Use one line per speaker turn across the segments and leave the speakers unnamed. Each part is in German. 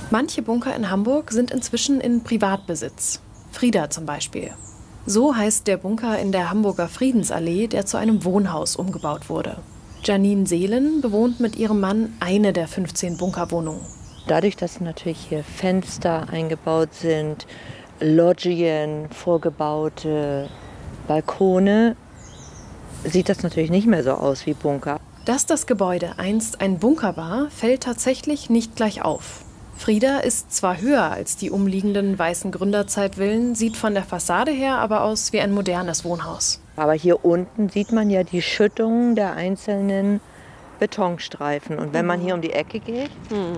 Manche Bunker in Hamburg sind inzwischen in Privatbesitz. Frieda zum Beispiel. So heißt der Bunker in der Hamburger Friedensallee, der zu einem Wohnhaus umgebaut wurde. Janine Seelen bewohnt mit ihrem Mann eine der 15 Bunkerwohnungen.
Dadurch, dass natürlich hier Fenster eingebaut sind, Loggien, vorgebaute Balkone, sieht das natürlich nicht mehr so aus wie Bunker.
Dass das Gebäude einst ein Bunker war, fällt tatsächlich nicht gleich auf. Frieda ist zwar höher als die umliegenden weißen Gründerzeitvillen, sieht von der Fassade her aber aus wie ein modernes Wohnhaus.
Aber hier unten sieht man ja die Schüttungen der einzelnen Betonstreifen. Und wenn man hier um die Ecke geht,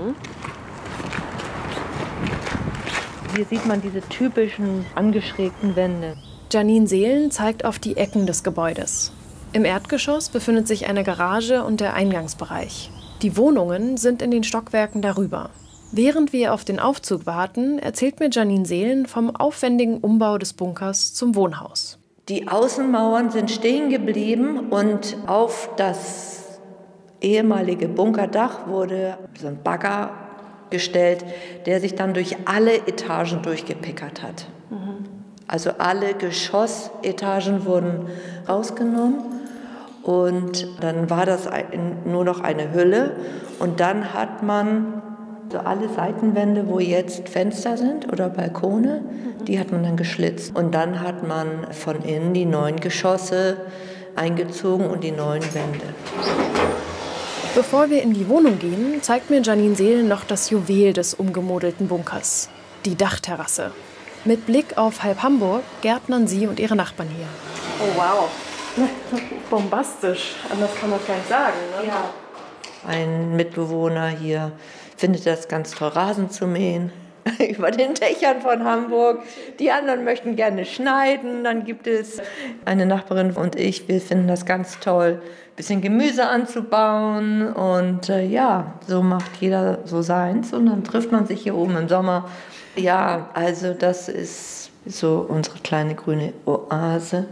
hier sieht man diese typischen angeschrägten Wände.
Janine Seelen zeigt auf die Ecken des Gebäudes. Im Erdgeschoss befindet sich eine Garage und der Eingangsbereich. Die Wohnungen sind in den Stockwerken darüber. Während wir auf den Aufzug warten, erzählt mir Janine Seelen vom aufwendigen Umbau des Bunkers zum Wohnhaus.
Die Außenmauern sind stehen geblieben und auf das ehemalige Bunkerdach wurde so ein Bagger gestellt, der sich dann durch alle Etagen durchgepickert hat. Also alle Geschossetagen wurden rausgenommen und dann war das nur noch eine Hülle und dann hat man so alle Seitenwände, wo jetzt Fenster sind oder Balkone, die hat man dann geschlitzt. Und dann hat man von innen die neuen Geschosse eingezogen und die neuen Wände.
Bevor wir in die Wohnung gehen, zeigt mir Janine Seelen noch das Juwel des umgemodelten Bunkers, die Dachterrasse. Mit Blick auf halb Hamburg gärtnern sie und ihre Nachbarn hier.
Oh wow, bombastisch, anders kann man es gar nicht sagen. Ne?
Ja. Ein Mitbewohner hier findet das ganz toll, Rasen zu mähen über den Dächern von Hamburg. Die anderen möchten gerne schneiden. Dann gibt es eine Nachbarin und ich, wir finden das ganz toll, ein bisschen Gemüse anzubauen. Und ja, so macht jeder so seins. Und dann trifft man sich hier oben im Sommer. Ja, also das ist so unsere kleine grüne Oase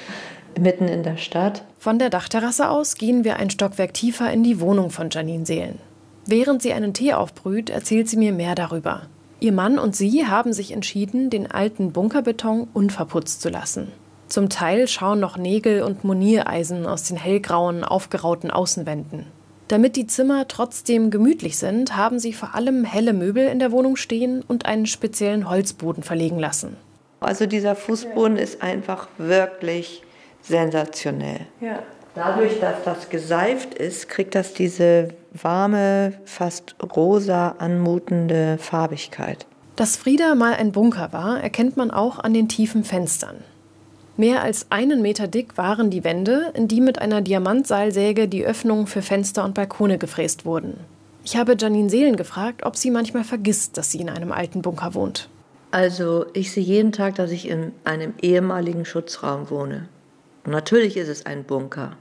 mitten in der Stadt.
Von der Dachterrasse aus gehen wir ein Stockwerk tiefer in die Wohnung von Janine Seelen. Während sie einen Tee aufbrüht, erzählt sie mir mehr darüber. Ihr Mann und sie haben sich entschieden, den alten Bunkerbeton unverputzt zu lassen. Zum Teil schauen noch Nägel und Moniereisen aus den hellgrauen, aufgerauten Außenwänden. Damit die Zimmer trotzdem gemütlich sind, haben sie vor allem helle Möbel in der Wohnung stehen und einen speziellen Holzboden verlegen lassen.
Also dieser Fußboden ist einfach wirklich sensationell.
Ja.
Dadurch, dass das geseift ist, kriegt das diese warme, fast rosa anmutende Farbigkeit.
Dass Frieda mal ein Bunker war, erkennt man auch an den tiefen Fenstern. Mehr als 1 Meter dick waren die Wände, in die mit einer Diamantseilsäge die Öffnungen für Fenster und Balkone gefräst wurden. Ich habe Janine Seelen gefragt, ob sie manchmal vergisst, dass sie in einem alten Bunker wohnt.
Also ich sehe jeden Tag, dass ich in einem ehemaligen Schutzraum wohne. Und natürlich ist es ein Bunker.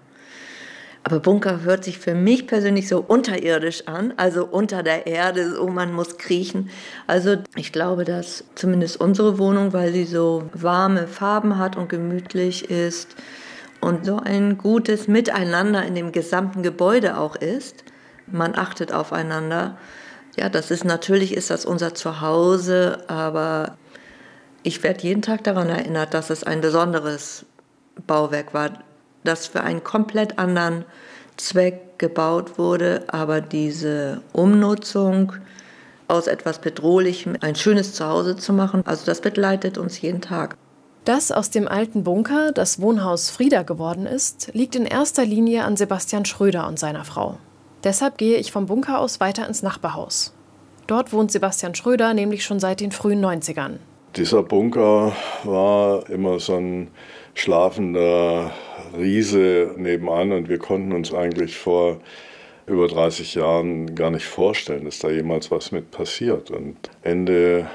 Aber Bunker hört sich für mich persönlich so unterirdisch an, also unter der Erde, so man muss kriechen. Also ich glaube, dass zumindest unsere Wohnung, weil sie so warme Farben hat und gemütlich ist und so ein gutes Miteinander in dem gesamten Gebäude auch ist, man achtet aufeinander. Ja, natürlich ist das unser Zuhause, aber ich werde jeden Tag daran erinnert, dass es ein besonderes Bauwerk war, das für einen komplett anderen Zweck gebaut wurde, aber diese Umnutzung aus etwas Bedrohlichem ein schönes Zuhause zu machen, also das begleitet uns jeden Tag.
Dass aus dem alten Bunker das Wohnhaus Frieda geworden ist, liegt in erster Linie an Sebastian Schröder und seiner Frau. Deshalb gehe ich vom Bunker aus weiter ins Nachbarhaus. Dort wohnt Sebastian Schröder nämlich schon seit den frühen 90ern.
Dieser Bunker war immer so ein schlafender Riese nebenan und wir konnten uns eigentlich vor über 30 Jahren gar nicht vorstellen, dass da jemals was mit passiert. Und Ende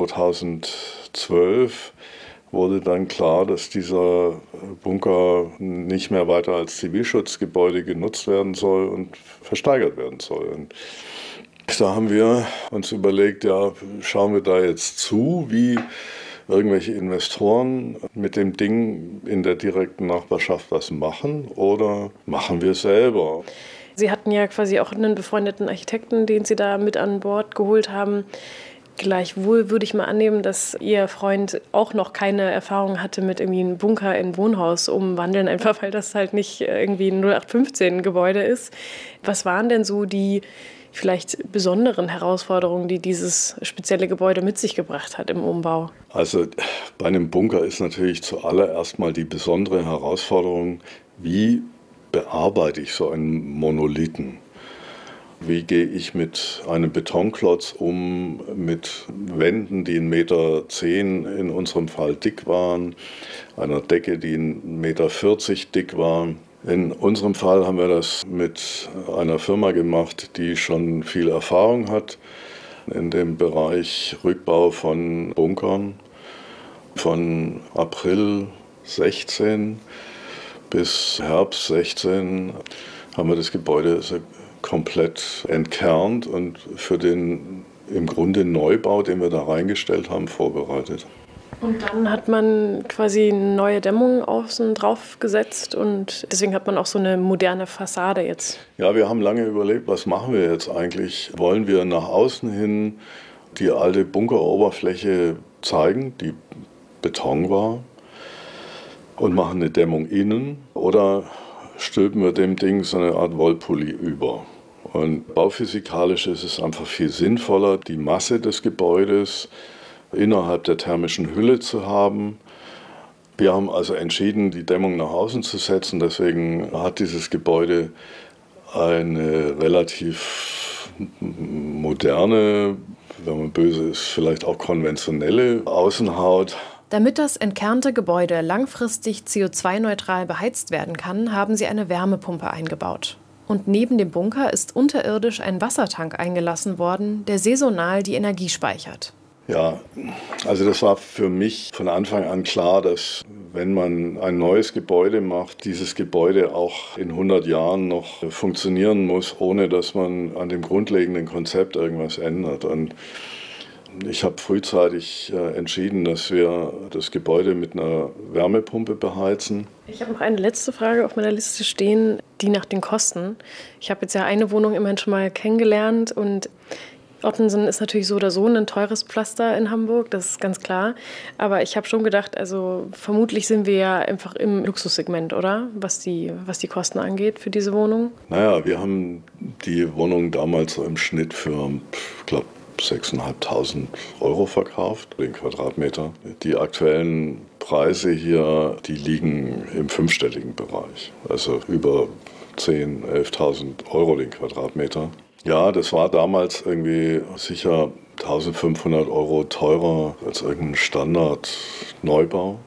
2012 wurde dann klar, dass dieser Bunker nicht mehr weiter als Zivilschutzgebäude genutzt werden soll und versteigert werden soll. Und da haben wir uns überlegt, ja, schauen wir da jetzt zu, wie irgendwelche Investoren mit dem Ding in der direkten Nachbarschaft was machen oder machen wir es selber?
Sie hatten ja quasi auch einen befreundeten Architekten, den Sie da mit an Bord geholt haben. Gleichwohl würde ich mal annehmen, dass Ihr Freund auch noch keine Erfahrung hatte mit irgendwie einem Bunker in Wohnhaus umwandeln, einfach weil das halt nicht irgendwie ein 0815-Gebäude ist. Was waren denn so die vielleicht besonderen Herausforderungen, die dieses spezielle Gebäude mit sich gebracht hat im Umbau?
Also bei einem Bunker ist natürlich zuallererst mal die besondere Herausforderung, wie bearbeite ich so einen Monolithen? Wie gehe ich mit einem Betonklotz um, mit Wänden, die 1,10 Meter in unserem Fall dick waren, einer Decke, die 1,40 Meter dick war. In unserem Fall haben wir das mit einer Firma gemacht, die schon viel Erfahrung hat in dem Bereich Rückbau von Bunkern. Von April 16 bis Herbst 16 haben wir das Gebäude komplett entkernt und für den im Grunde Neubau, den wir da reingestellt haben, vorbereitet.
Und dann hat man quasi eine neue Dämmung außen drauf gesetzt und deswegen hat man auch so eine moderne Fassade jetzt.
Ja, wir haben lange überlegt, was machen wir jetzt eigentlich? Wollen wir nach außen hin die alte Bunkeroberfläche zeigen, die Beton war, und machen eine Dämmung innen, oder stülpen wir dem Ding so eine Art Wollpulli über? Und bauphysikalisch ist es einfach viel sinnvoller, die Masse des Gebäudes innerhalb der thermischen Hülle zu haben. Wir haben also entschieden, die Dämmung nach außen zu setzen. Deswegen hat dieses Gebäude eine relativ moderne, wenn man böse ist, vielleicht auch konventionelle Außenhaut.
Damit das entkernte Gebäude langfristig CO2-neutral beheizt werden kann, haben sie eine Wärmepumpe eingebaut. Und neben dem Bunker ist unterirdisch ein Wassertank eingelassen worden, der saisonal die Energie speichert.
Ja, also das war für mich von Anfang an klar, dass wenn man ein neues Gebäude macht, dieses Gebäude auch in 100 Jahren noch funktionieren muss, ohne dass man an dem grundlegenden Konzept irgendwas ändert. Und ich habe frühzeitig entschieden, dass wir das Gebäude mit einer Wärmepumpe beheizen.
Ich habe noch eine letzte Frage auf meiner Liste stehen, die nach den Kosten. Ich habe jetzt ja eine Wohnung immerhin schon mal kennengelernt und Ottensen ist natürlich so oder so ein teures Pflaster in Hamburg, das ist ganz klar. Aber ich habe schon gedacht, also vermutlich sind wir ja einfach im Luxussegment, oder? Was die Kosten angeht für diese Wohnung.
Naja, wir haben die Wohnung damals so im Schnitt für, ich glaube, 6.500 € verkauft, den Quadratmeter. Die aktuellen Preise hier, die liegen im fünfstelligen Bereich. Also über 10.000, 11.000 € den Quadratmeter. Ja, das war damals irgendwie sicher 1.500 € teurer als irgendein Standard-Neubau.